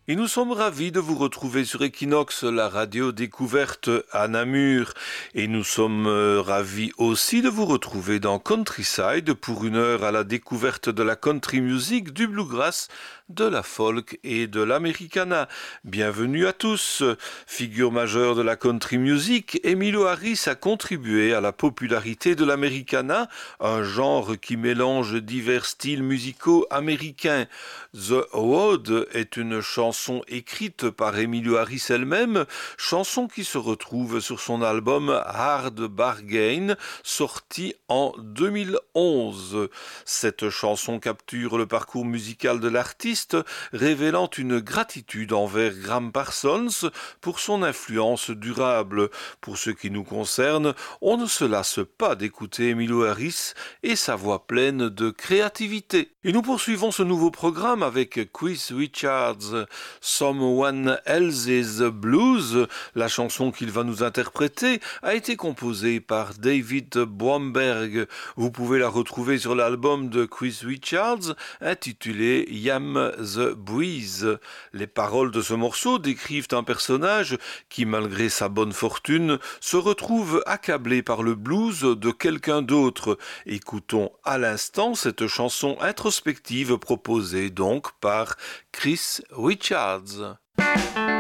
Et nous sommes ravis de vous retrouver sur Equinox, la radio découverte à Namur. Et nous sommes ravis aussi de vous retrouver dans Countryside pour une heure à la découverte de la country music, du bluegrass, de la folk et de l'americana. Bienvenue à tous. Figure majeure de la country music, Emmylou Harris a contribué à la popularité de l'americana, un genre qui mélange divers styles musicaux américains. The Ode est une chanson écrite par Emmylou Harris elle-même, chanson qui se retrouve sur son album Hard Bargain, sorti en 2011. Cette chanson capture le parcours musical de l'artiste, révélant une gratitude envers Gram Parsons pour son influence durable. Pour ce qui nous concerne, on ne se lasse pas d'écouter Emmylou Harris et sa voix pleine de créativité. Et nous poursuivons ce nouveau programme avec Chris Richards, Someone Else's Blues. La chanson qu'il va nous interpréter a été composée par David Bromberg. Vous pouvez la retrouver sur l'album de Chris Richards intitulé Yam the Breeze. Les paroles de ce morceau décrivent un personnage qui, malgré sa bonne fortune, se retrouve accablé par le blues de quelqu'un d'autre. Écoutons à l'instant cette chanson introspective proposée donc par Chris Richards.